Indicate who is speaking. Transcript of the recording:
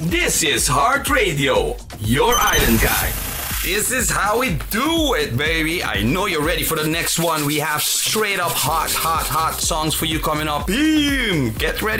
Speaker 1: This is Heart Radio, your island guide. This is how we do it, baby. I know you're ready for the next one. We have straight up hot songs for you coming up. Boom! Get ready.